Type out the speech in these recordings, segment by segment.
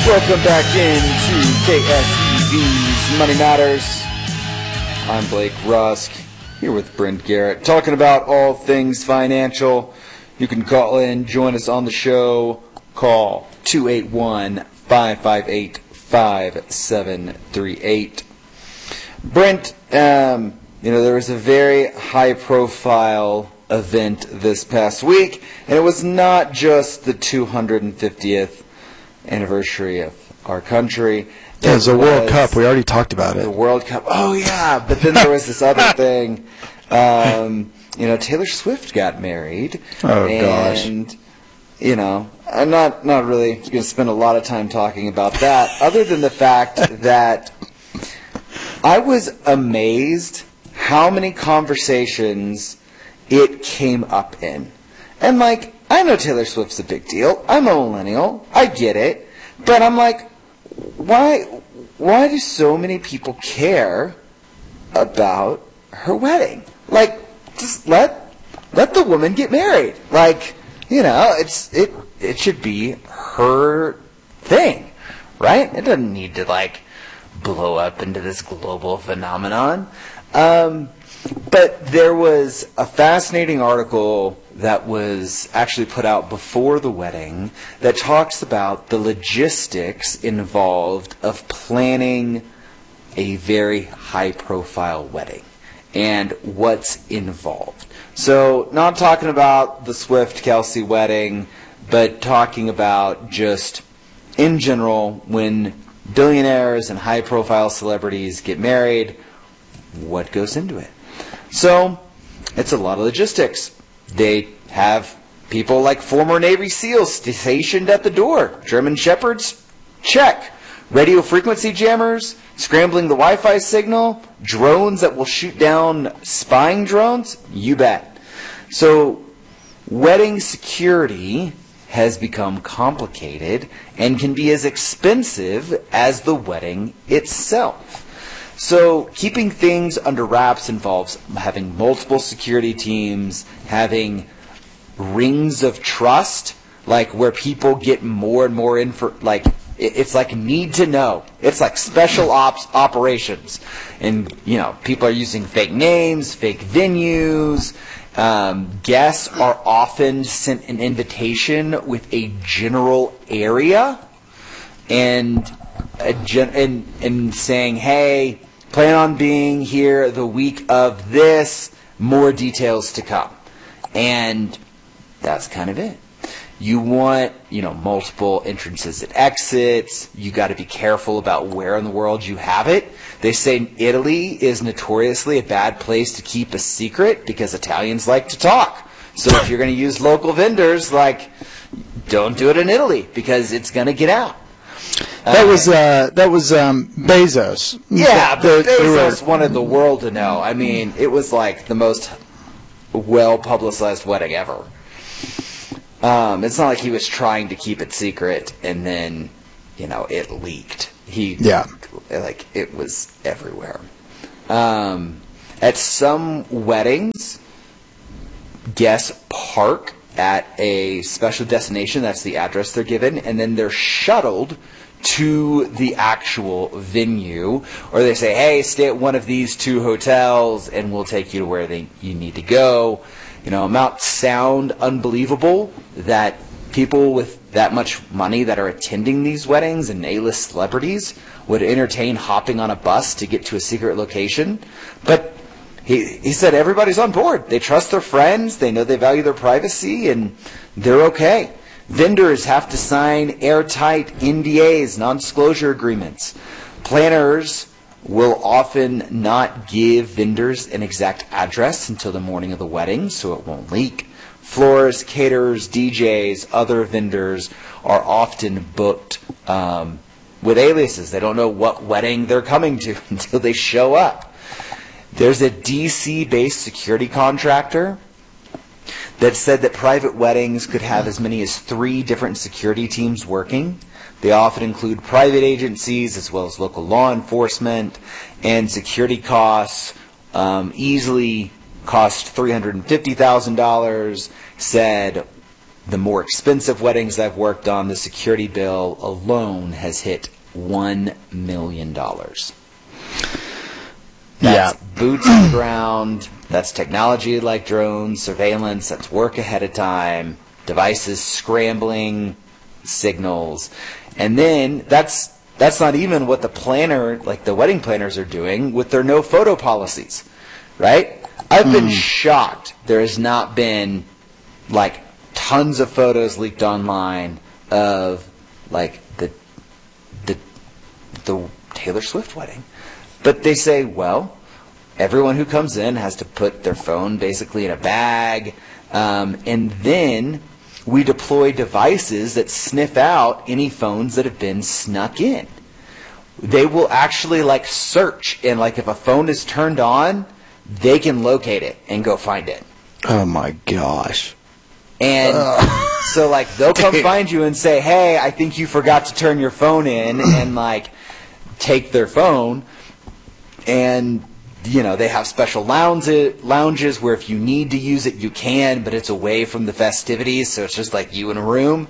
Welcome back into KSEV's Money Matters. I'm Blake Rusk, here with Brent Garrett, talking about all things financial. You can call in, join us on the show. Call 281-558-5738. Brent, there was a very high-profile event this past week, and it was not just the 250th anniversary of our country. Yeah, it was the World Cup. We already talked about it. The World Cup. Oh, yeah. But then there was this other thing. Taylor Swift got married. Oh, gosh. And, I'm not really going to spend a lot of time talking about that, other than the fact that I was amazed how many conversations it came up in. And, I know Taylor Swift's a big deal. I'm a millennial. I get it. But I'm like, why do so many people care about her wedding? Just let the woman get married. It should be her thing, right? It doesn't need to, blow up into this global phenomenon. But there was a fascinating article that was actually put out before the wedding that talks about the logistics involved of planning a very high-profile wedding and what's involved. So not talking about the Swift-Kelsey wedding, but talking about just, in general, when billionaires and high-profile celebrities get married, what goes into it. So it's a lot of logistics. They have people like former Navy SEALs stationed at the door. German Shepherds? Check. Radio frequency jammers? Scrambling the Wi-Fi signal? Drones that will shoot down spying drones? You bet. So wedding security has become complicated and can be as expensive as the wedding itself. So keeping things under wraps involves having multiple security teams, having rings of trust, where people get more and more info, it's need to know. It's like special ops operations. And, people are using fake names, fake venues. Guests are often sent an invitation with a general area and saying, hey, plan on being here the week of this, more details to come. And that's kind of it. You want, multiple entrances and exits. You got to be careful about where in the world you have it. They say Italy is notoriously a bad place to keep a secret because Italians like to talk. So if you're going to use local vendors, don't do it in Italy because it's going to get out. That was Bezos. Yeah, but Bezos wanted the world to know. I mean, it was the most well-publicized wedding ever. It's not like he was trying to keep it secret and then, it leaked. It was everywhere. At some weddings, guests park at a special destination. That's the address they're given, and then they're shuttled to the actual venue, or they say, hey, stay at one of these two hotels and we'll take you to where you need to go. It might sound unbelievable that people with that much money that are attending these weddings and A-list celebrities would entertain hopping on a bus to get to a secret location, but he said everybody's on board. They trust their friends, they know they value their privacy, and they're okay. Vendors have to sign airtight NDAs, non-disclosure agreements. Planners will often not give vendors an exact address until the morning of the wedding, so it won't leak. Florists, caterers, DJs, other vendors are often booked with aliases. They don't know what wedding they're coming to until they show up. There's a DC-based security contractor that said that private weddings could have as many as 3 different security teams working. They often include private agencies as well as local law enforcement, and security costs easily cost $350,000, said the more expensive weddings I've worked on, the security bill alone has hit $1 million. That's boots on the ground. That's technology like drones, surveillance. That's work ahead of time, devices scrambling, signals. And then that's not even what the planner, like the wedding planners, are doing with their no photo policies, right? I've been shocked there has not been like tons of photos leaked online of like the Taylor Swift wedding. But they say, well, everyone who comes in has to put their phone basically in a bag, and then we deploy devices that sniff out any phones that have been snuck in. They will actually like search, and like if a phone is turned on, they can locate it and go find it. Oh my gosh. And so like they'll come find you and say, hey, I think you forgot to turn your phone in, and like take their phone. And you know, they have special lounges where if you need to use it, you can, but it's away from the festivities, so it's just like you in a room.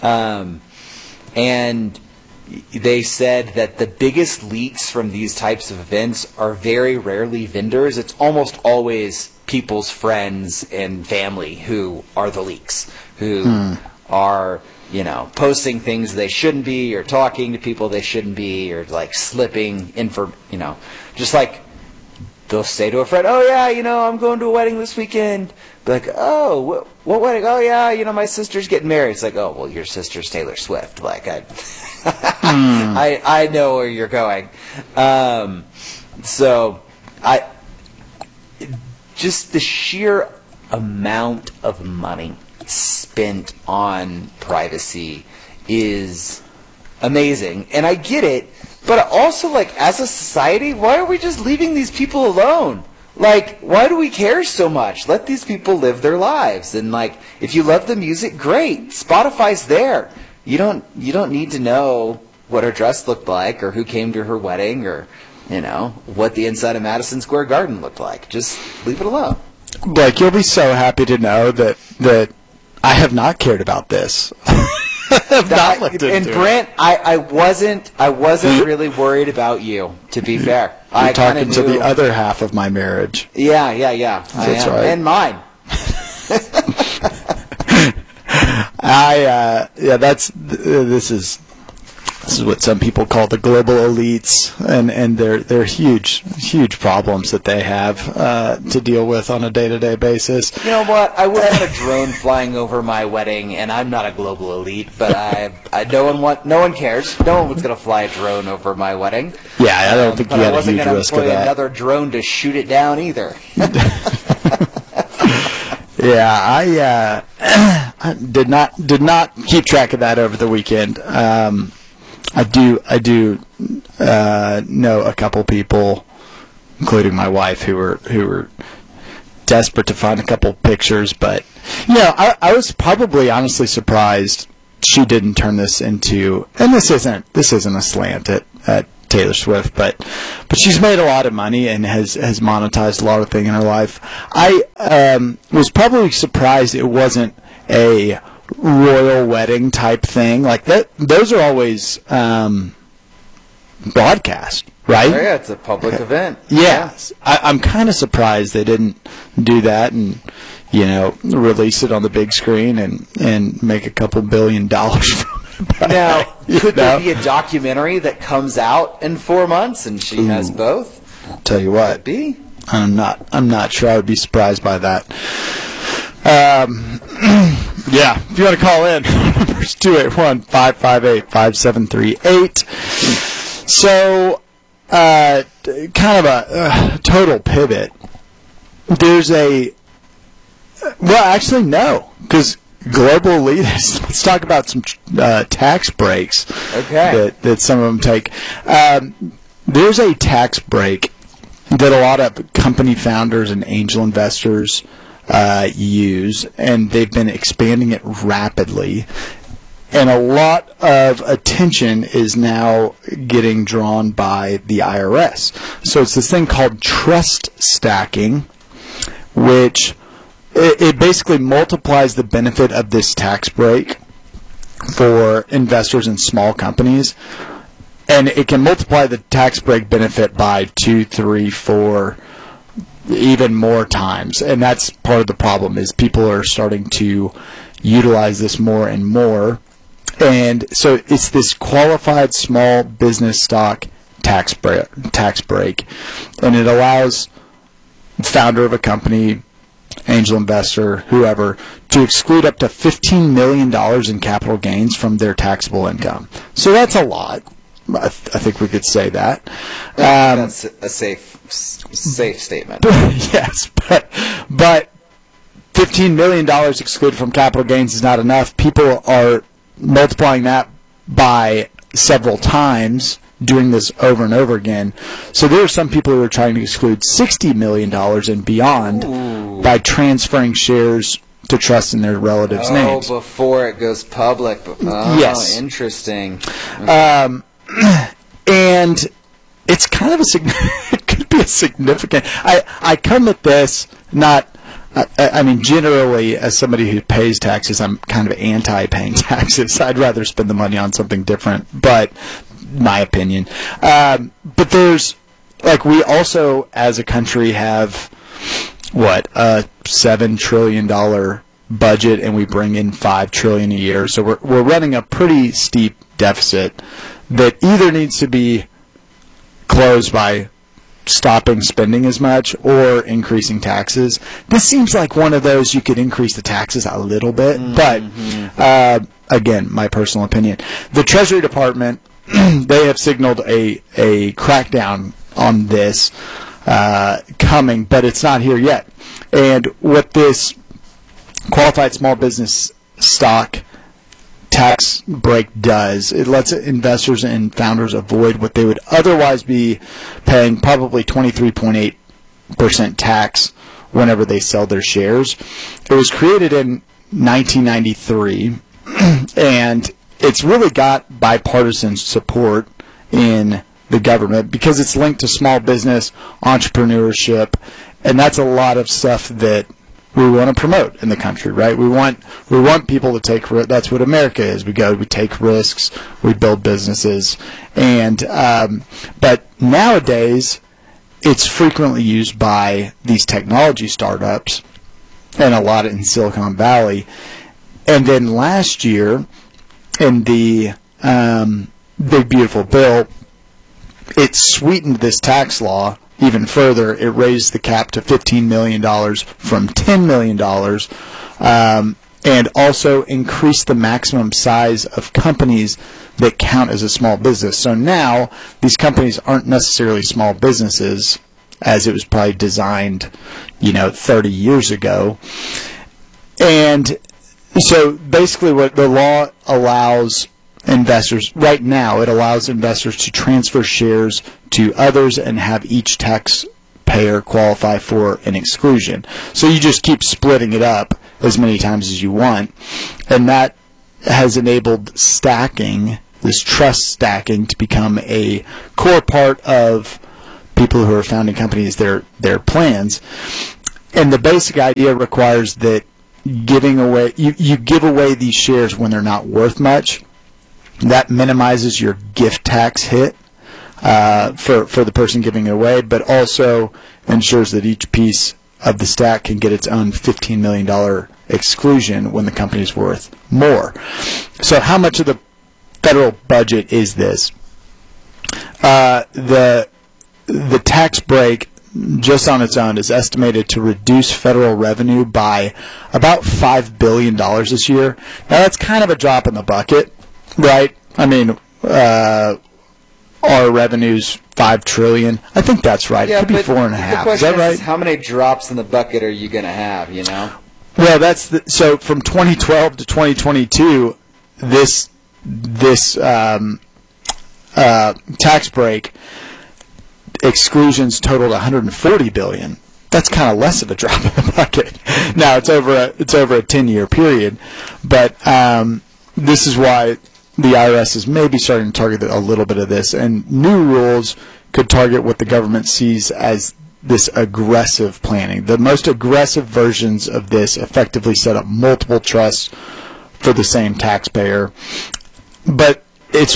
And they said that the biggest leaks from these types of events are very rarely vendors. It's almost always people's friends and family who are the leaks, who are, you know, posting things they shouldn't be, or talking to people they shouldn't be, or like slipping you know, just like they'll say to a friend, oh yeah, you know, I'm going to a wedding this weekend. Be like, oh, what wedding? Oh yeah, you know, my sister's getting married. It's like, oh, well, your sister's Taylor Swift. Like, I know where you're going. So just the sheer amount of money spent on privacy is amazing. And I get it, but also, like, as a society, why are we just leaving these people alone? Like, why do we care so much? Let these people live their lives. And, like, if you love the music, great. Spotify's there. You don't need to know what her dress looked like, or who came to her wedding, or, you know, what the inside of Madison Square Garden looked like. Just leave it alone. Blake, you'll be so happy to know that I have not cared about this. And Brent, I wasn't really worried about you, to be fair. You're talking to the other half of my marriage. Yeah. That's right. And mine. This is what some people call the global elites, and they're huge problems that they have to deal with on a day-to-day basis. You know what? I would have a drone flying over my wedding, and I'm not a global elite, but no one cares. No one was going to fly a drone over my wedding. Yeah, I don't think you had a huge risk of that. I wasn't going to employ another drone to shoot it down either. Yeah, I did not keep track of that over the weekend. I do know a couple people, including my wife, who were desperate to find a couple pictures. But I was probably honestly surprised she didn't turn this into. And this isn't a slant at Taylor Swift, but she's made a lot of money and has monetized a lot of things in her life. I was probably surprised it wasn't a royal wedding type thing like that. Those are always broadcast, right? Yeah, it's a public event. Yes, I'm kind of surprised they didn't do that and release it on the big screen and make a couple $1 billion from it. Now, could there be a documentary that comes out in 4 months and she has both? I'll tell you what, be? I'm not sure. I would be surprised by that. Yeah, if you want to call in, numbers 281-558-5738. So, kind of a total pivot. There's actually no, because global elitists. Let's talk about some tax breaks. Okay. That some of them take. There's a tax break that a lot of company founders and angel investors use, and they've been expanding it rapidly. And a lot of attention is now getting drawn by the IRS. So it's this thing called trust stacking, which it basically multiplies the benefit of this tax break for investors in small companies, and it can multiply the tax break benefit by 2, 3, 4, even more times. And that's part of the problem, is people are starting to utilize this more and more. And so it's this qualified small business stock tax break, and it allows the founder of a company, angel investor, whoever, to exclude up to $15 million in capital gains from their taxable income. So that's a lot. I think we could say that. That's a safe statement. Yes, but $15 million excluded from capital gains is not enough. People are multiplying that by several times, doing this over and over again. So there are some people who are trying to exclude $60 million and beyond by transferring shares to trust in their relatives' names. Oh, before it goes public. Oh, yes. Interesting. And it's kind of it could be a significant. I come at this not. I mean, generally, as somebody who pays taxes, I'm kind of anti-paying taxes. I'd rather spend the money on something different, but my opinion. But there's, like, we also, as a country, have, a $7 trillion budget, and we bring in $5 trillion a year. So we're running a pretty steep deficit that either needs to be closed by stopping spending as much or increasing taxes. This seems like one of those you could increase the taxes a little bit, but again, my personal opinion. The Treasury Department, they have signaled a crackdown on this coming, but it's not here yet. And what this qualified small business stock tax break does, it lets investors and founders avoid what they would otherwise be paying, probably 23.8% tax whenever they sell their shares. It was created in 1993, and it's really got bipartisan support in the government because it's linked to small business, entrepreneurship, and that's a lot of stuff that we want to promote in the country, right? We want people to take risks. That's what America is. We take risks, we build businesses, and but nowadays it's frequently used by these technology startups, and a lot in Silicon Valley. And then last year, in the Big Beautiful Bill, it sweetened this tax law even further. It raised the cap to $15 million from $10 million, and also increased the maximum size of companies that count as a small business. So now these companies aren't necessarily small businesses as it was probably designed, 30 years ago. And so basically what the law allows investors, right now, it allows investors to transfer shares to others and have each taxpayer qualify for an exclusion. So you just keep splitting it up as many times as you want, and that has enabled stacking, this trust stacking, to become a core part of people who are founding companies, their plans. And the basic idea requires that you give away these shares when they're not worth much. That minimizes your gift tax hit for the person giving it away, but also ensures that each piece of the stack can get its own $15 million exclusion when the company is worth more. So how much of the federal budget is this? The tax break, just on its own, is estimated to reduce federal revenue by about $5 billion this year. Now, that's kind of a drop in the bucket, right? I mean, our revenue's $5 trillion. I think that's right. Yeah, it could be 4.5. Is that right? How many drops in the bucket are you going to have, Well, so from 2012 to 2022, this tax break exclusions totaled $140 billion. That's kind of less of a drop in the bucket. Now it's over a 10-year period, but this is why the IRS is maybe starting to target a little bit of this, and new rules could target what the government sees as this aggressive planning. The most aggressive versions of this effectively set up multiple trusts for the same taxpayer. But it's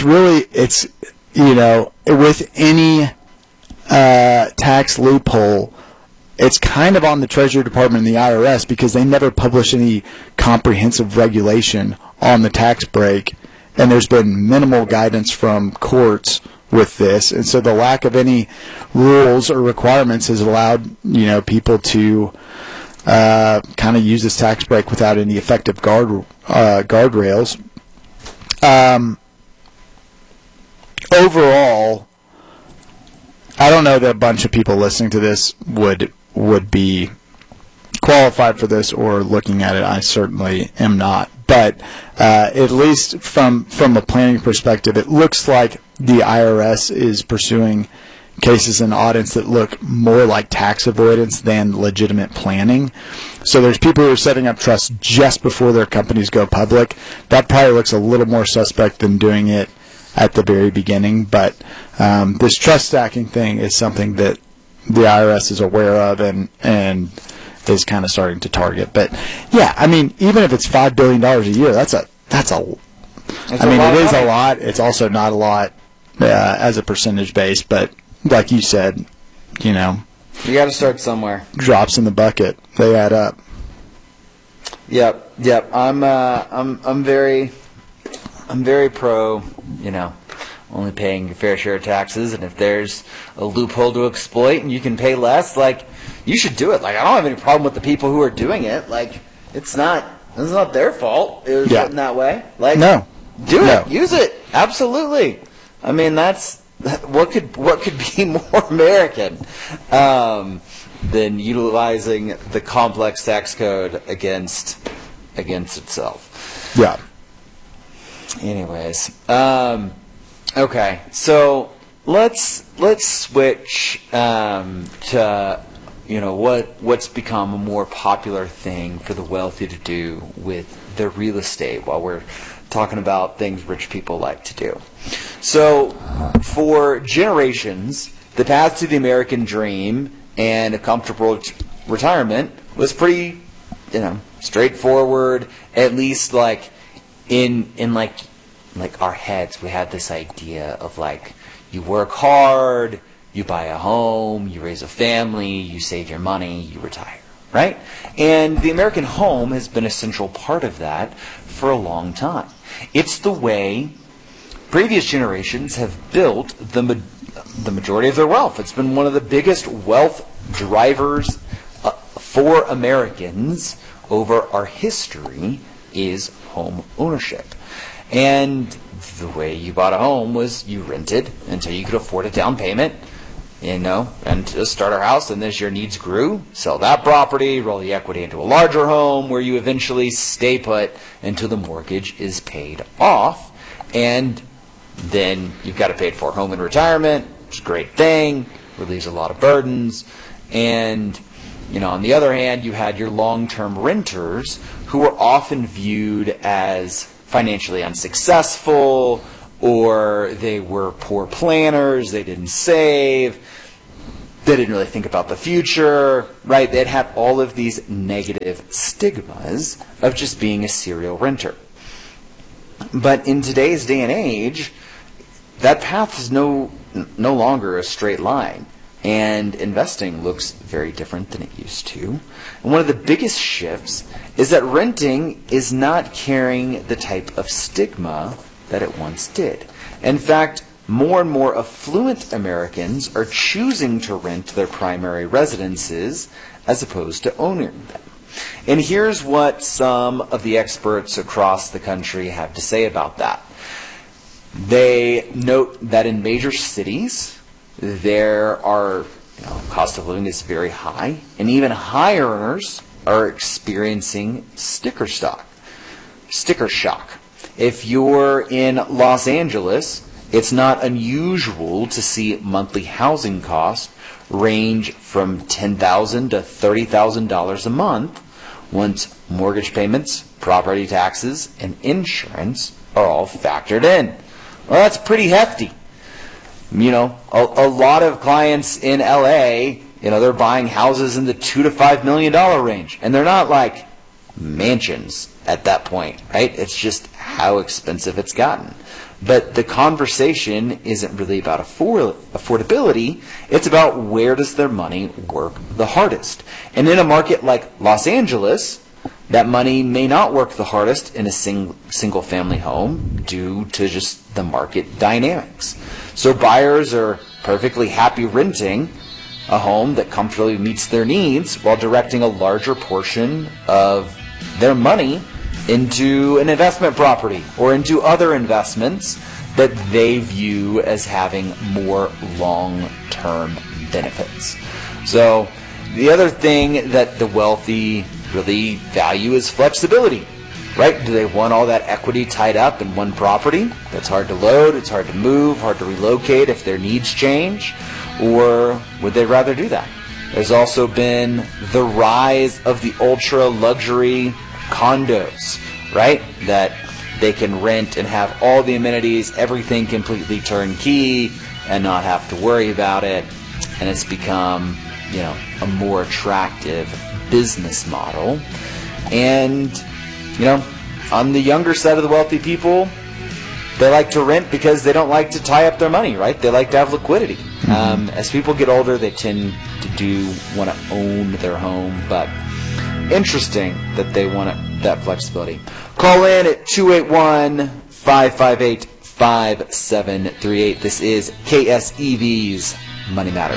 with any tax loophole, it's kind of on the Treasury Department and the IRS because they never publish any comprehensive regulation on the tax break, and there's been minimal guidance from courts with this, and so the lack of any rules or requirements has allowed people to kind of use this tax break without any effective guardrails. Overall, I don't know that a bunch of people listening to this would be qualified for this or looking at it. I certainly am not. But at least from a planning perspective, it looks like the IRS is pursuing cases and audits that look more like tax avoidance than legitimate planning. So there's people who are setting up trusts just before their companies go public. That probably looks a little more suspect than doing it at the very beginning. But this trust stacking thing is something that the IRS is aware of and is kind of starting to target. But yeah, I mean, even if it's $5 billion a year, it is a lot. It's also not a lot as a percentage base, but like you said, you got to start somewhere. Drops in the bucket, they add up. Yep. I'm very pro, only paying your fair share of taxes, and if there's a loophole to exploit and you can pay less, you should do it. I don't have any problem with the people who are doing it. It's not their fault. It was written that way. No. Do it. Use it. Absolutely. I mean, that's what could be more American than utilizing the complex tax code against itself. Yeah. Anyways, okay. So let's switch to what's become a more popular thing for the wealthy to do with their real estate while we're talking about things rich people like to do. So for generations, the path to the American dream and a comfortable retirement was pretty, straightforward. At least in our heads, we had this idea of you work hard, you buy a home, you raise a family, you save your money, you retire, right? And the American home has been a central part of that for a long time. It's the way previous generations have built the majority of their wealth. It's been one of the biggest wealth drivers for Americans over our history is home ownership. And the way you bought a home was you rented until you could afford a down payment, and just start a house, and as your needs grew, sell that property, roll the equity into a larger home where you eventually stay put until the mortgage is paid off. And then you've got a paid for home in retirement, which is a great thing, relieves a lot of burdens. And on the other hand, you had your long-term renters who were often viewed as financially unsuccessful, or they were poor planners, they didn't save, they didn't really think about the future, right? They'd have all of these negative stigmas of just being a serial renter. But in today's day and age, that path is no longer a straight line. And investing looks very different than it used to. And one of the biggest shifts is that renting is not carrying the type of stigma that it once did. In fact, more and more affluent Americans are choosing to rent their primary residences as opposed to owning them. And here's what some of the experts across the country have to say about that. They note that in major cities, there are, cost of living is very high, and even high earners are experiencing sticker shock. If you're in Los Angeles, it's not unusual to see monthly housing costs range from $10,000 to $30,000 a month once mortgage payments, property taxes, and insurance are all factored in. Well, that's pretty hefty. A lot of clients in LA, they're buying houses in the $2 to $5 million range, and they're not like mansions at that point, right? It's just how expensive it's gotten. But the conversation isn't really about affordability. It's about where does their money work the hardest. And in a market like Los Angeles, that money may not work the hardest in a single-family home due to just the market dynamics. So buyers are perfectly happy renting a home that comfortably meets their needs while directing a larger portion of their money into an investment property or into other investments that they view as having more long-term benefits. So the other thing that the wealthy really value is flexibility, right? Do they want all that equity tied up in one property that's hard to load, it's hard to move, hard to relocate if their needs change? Or would they rather do that? There's also been the rise of the ultra-luxury condos, right? That they can rent and have all the amenities, everything completely turnkey, and not have to worry about it. And it's become, a more attractive business model. And, on the younger side of the wealthy people, they like to rent because they don't like to tie up their money, right? They like to have liquidity. As people get older, they tend to want to own their home, but interesting that they want that flexibility. Call in at 281-558-5738. This is KSEV's Money Matters.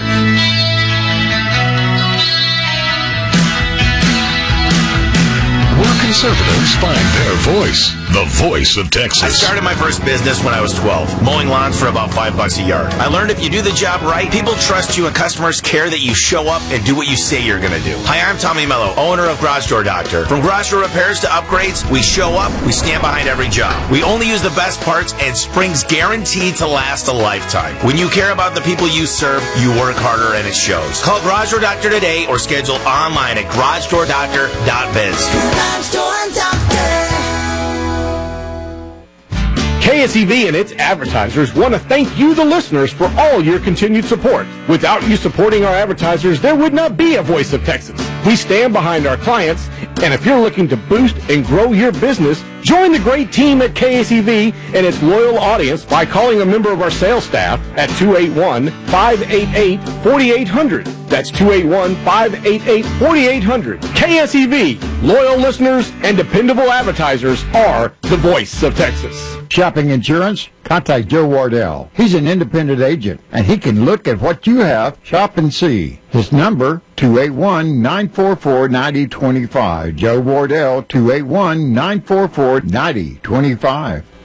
Conservatives find their voice, the voice of Texas. I started my first business when I was 12, mowing lawns for about $5 a yard. I learned if you do the job right, people trust you and customers care that you show up and do what you say you're going to do. Hi, I'm Tommy Mello, owner of Garage Door Doctor. From garage door repairs to upgrades, we show up, we stand behind every job. We only use the best parts, and spring's guaranteed to last a lifetime. When you care about the people you serve, you work harder and it shows. Call Garage Door Doctor today or schedule online at garagedoordoctor.biz. KSEV and its advertisers want to thank you, the listeners, for all your continued support. Without you supporting our advertisers, there would not be a Voice of Texas. We stand behind our clients, and if you're looking to boost and grow your business, join the great team at KSEV and its loyal audience by calling a member of our sales staff at 281-588-4800. That's 281-588-4800. KSEV, loyal listeners and dependable advertisers are the Voice of Texas. Shopping insurance? Contact Joe Wardell. He's an independent agent, and he can look at what you have, shop and see. His number, 281-944-9025. Joe Wardell, 281-944-9025.